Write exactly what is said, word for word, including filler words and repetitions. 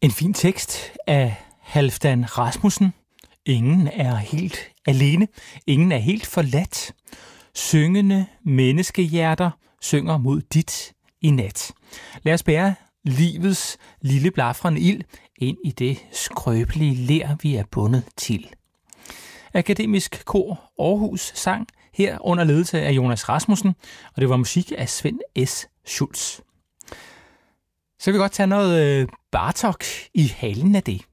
En fin tekst af Halfdan Rasmussen. Ingen er helt alene. Ingen er helt forladt. Syngende menneskehjerter synger mod dit i nat. Lad os bære livets lille blafrende ild ind i det skrøbelige ler, vi er bundet til. Akademisk Kor Aarhus sang her under ledelse af Jonas Rasmussen, og det var musik af Svend S. Schultz. Så vil vi godt tage noget Bartok i halen af det.